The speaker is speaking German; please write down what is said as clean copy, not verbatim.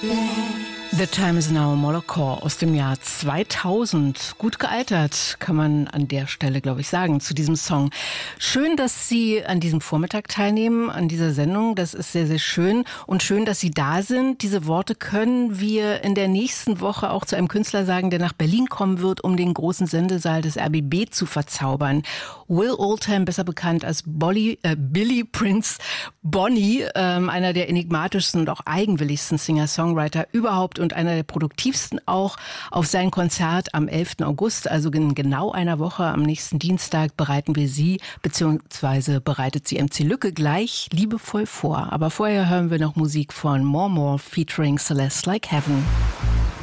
The Time Is Now, Molokor aus dem Jahr 2000. Gut gealtert, kann man an der Stelle, glaube ich, sagen, zu diesem Song. Schön, dass Sie an diesem Vormittag teilnehmen, an dieser Sendung. Das ist sehr, sehr schön. Und schön, dass Sie da sind. Diese Worte können wir in der nächsten Woche auch zu einem Künstler sagen, der nach Berlin kommen wird, um den großen Sendesaal des RBB zu verzaubern. Will Oldham, besser bekannt als Billy Prince Bonnie, einer der enigmatischsten und auch eigenwilligsten Singer-Songwriter überhaupt und einer der produktivsten auch. Auf sein Konzert am 11. August, also in genau einer Woche, am nächsten Dienstag, bereiten wir Sie, beziehungsweise bereitet Sie MC Lücke gleich liebevoll vor. Aber vorher hören wir noch Musik von More featuring Celeste Like Heaven.